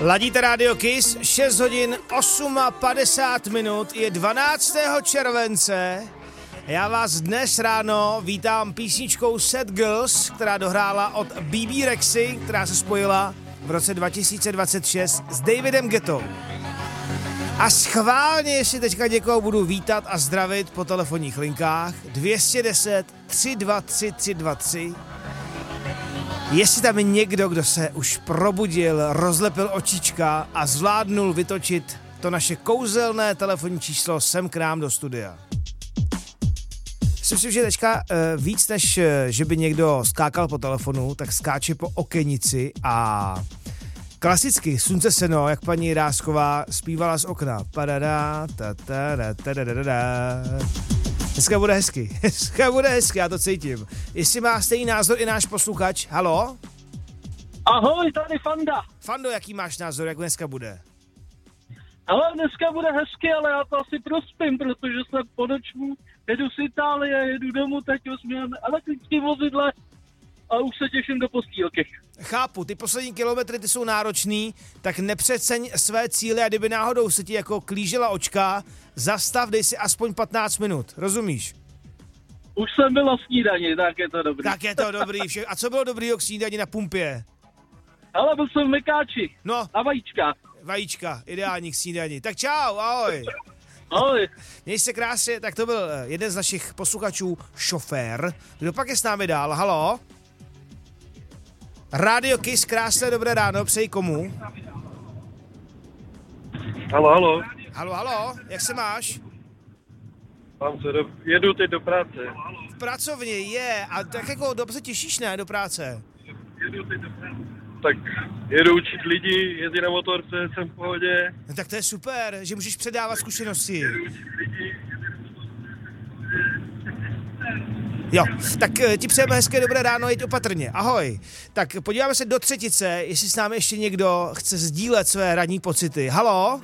Ladíte Radio Kiss, 6 hodin 58 je 12. července. Já vás dnes ráno vítám písničkou Sad Girls, která dohrála od BB Rexy, která se spojila v roce 2026 s Davidem Guettou. A schválně, jestli teďka někoho budu vítat a zdravit po telefonních linkách 210 323 323. Jestli tam je někdo, kdo se už probudil, rozlepil očička a zvládnul vytočit to naše kouzelné telefonní číslo sem k nám do studia. Myslím, že teďka víc než, že by někdo skákal po telefonu, tak skáče po okenici a klasicky Slunce seno, jak paní Jirásková zpívala z okna. Dneska bude hezky, já to cítím. Jestli má stejný názor i náš posluchač, halo? Ahoj, tady Fanda. Fando, jaký máš názor, jak dneska bude? Ale dneska bude hezky, ale já to asi prospím, protože jsem po nočmu, jedu z Itálie, jedu domů, teď jsme na elektrickém vozidle a už se těším do postýlky. Chápu, ty poslední kilometry ty jsou náročný, tak nepřeceň své cíle a kdyby náhodou se ti jako klížela očka, zastav, dej si aspoň 15 minut, rozumíš? Už jsem byl o snídani, tak je to dobrý. Tak je to dobrý, a co bylo dobrýho k snídani na pumpě? Ale byl jsem v Mekáči, no, na vajíčkách. Vajíčka, ideální k snídani. Tak čau, ahoj. Ahoj. Měj se krásně, tak to byl jeden z našich posluchačů, šofér. Kdo pak je s námi dál, halo? Radio Kiss, krásné dobré ráno, přeji komu? Halo. Halo, jak se máš? Jedu teď do práce. V pracovně je, a tak jako dobře těšíš, ne, do práce? Tak jedu učit lidi, jezdí na motorce, jsem v pohodě. No, tak to je super, že můžeš předávat zkušenosti. Jo, tak ti přejeme hezké dobré ráno, jeď opatrně, ahoj. Tak podíváme se do třetice, jestli s námi ještě někdo chce sdílet své ranní pocity. Halo?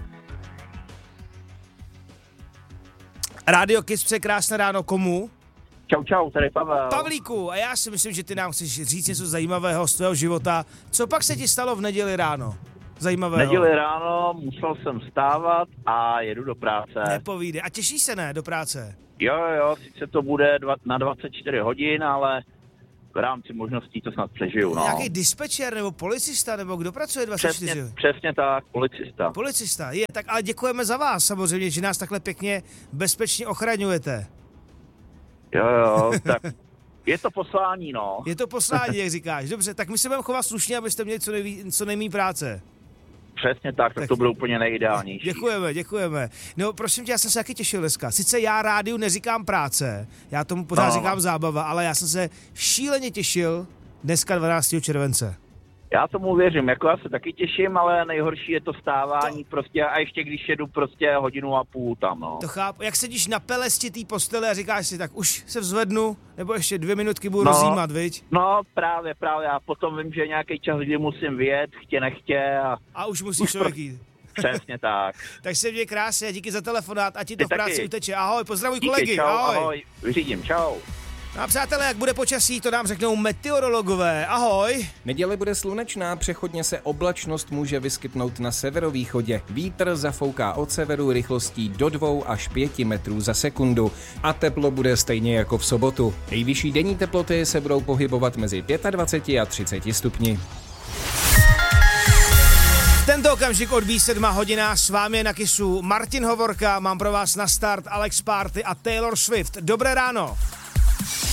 Radio Kiss, přeje krásné ráno, komu? Čau, tady Pavel. Pavlíku, a já si myslím, že ty nám chceš říct něco zajímavého z tvého života. Co pak se ti stalo v neděli ráno? Zajímavého. V neděli ráno musel jsem vstávat a jedu do práce. Nepovídej. A těšíš se, ne, do práce? Jo, sice to bude na 24 hodin, ale v rámci možností to snad přežiju, no. Nějaký dispečer nebo policista, nebo kdo pracuje 24? Přesně tak, policista. Policista, je, tak ale děkujeme za vás samozřejmě, že nás takhle pěkně bezpečně ochraňujete. Jo, tak je to poslání, no. Je to poslání, jak říkáš. Dobře, tak my se budeme chovat slušně, abyste měli co nejméně práce. Přesně tak to bylo úplně nejideálnější. Děkujeme. No prosím tě, já jsem se taky těšil dneska. Sice já rádiu neříkám práce, já tomu pořád říkám zábava, ale já jsem se šíleně těšil dneska 12. července. Já tomu věřím, jako já se taky těším, ale nejhorší je to vstávání prostě a ještě když jedu prostě 1,5 hodiny tam, no. To chápu. Jak sedíš na pelesti té postele a říkáš si, tak už se vzvednu, nebo ještě 2 minutky budu rozjímat, viď? No, právě, a potom vím, že nějaký čas, kdy musím vyjet, chtě nechtě a už musíš člověk jít. Přesně tak. Tak se měj krásně, díky za telefonát, a ti to v práci taky uteče. Ahoj, pozdravuj díky, kolegy, čau, ahoj. Vyřídím, čau. No a přátelé, jak bude počasí, to nám řeknou meteorologové. Ahoj. Neděle bude slunečná, přechodně se oblačnost může vyskytnout na severovýchodě. Vítr zafouká od severu rychlostí do 2 až 5 metrů za sekundu. A teplo bude stejně jako v sobotu. Nejvyšší denní teploty se budou pohybovat mezi 25 a 30 stupni. Tento okamžik odbíjí 7 hodina, s vámi je na Kissu Martin Hovorka, mám pro vás na start Alex Party a Taylor Swift. Dobré ráno.